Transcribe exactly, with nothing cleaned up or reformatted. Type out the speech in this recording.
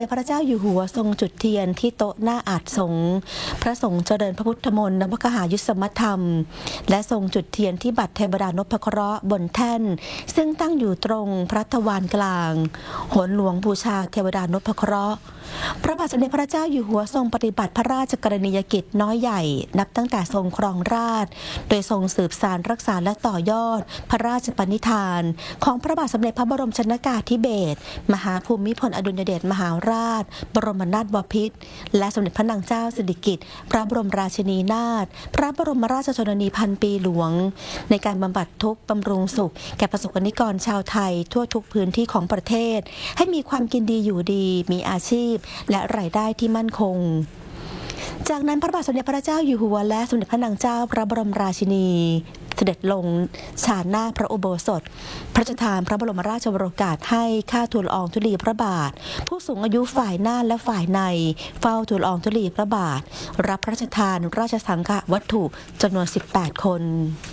พระเจ้าอยู่หัวทรงจุดเทียนที่โต๊ะหน้าอาสงฆ์พระสงฆ์เจริญพระพุทธมนต์นวกหายุสมธรรมและทรงจุดเทียนที่บัตรเทวดานพเคราะห์บนแท่นซึ่งตั้งอยู่ตรงพระทวารกลางโหนหลวงบูชาเทวดานพเคราะห์พระบาทสมเด็จพระเจ้าอยู่หัวทรงปฏิบัติพระราชกรณียกิจน้อยใหญ่นับตั้งแต่ทรงครองราชย์โดยทรงสืบสานรักษาและต่อยอดพระราชปณิธานของพระบาทสมเด็จพระบรมชนกาธิเบศรมหาภูมิพลอดุลยเดชมหาราชบรมนาถบพิตรและสมเด็จพระนางเจ้าสิริกิติ์พระบรมราชินีนาถพระบรมราชชนนีพันปีหลวงในการบำบัดทุกข์บำรุงสุขแก่ประสบกนิกรชาวไทยทั่วทุกพื้นที่ของประเทศให้มีความกินดีอยู่ดีมีอาชีพและรายได้ที่มั่นคงจากนั้นพระบาทสมเด็จพระเจ้าอยู่หัวและสมเด็จพระนางเจ้าพระบรมราชินีเสด็จลงชาญนาคพระอุโบสถพระราชทานพระบรมราชโองการให้ข้าทูลละอองธุลีพระบาทผู้สูงอายุฝ่ายหน้าและฝ่ายในเฝ้าทูลละอองธุลีพระบาทรับพระราชทานราชสังฆวัตถุจำนวนสิบแปดคน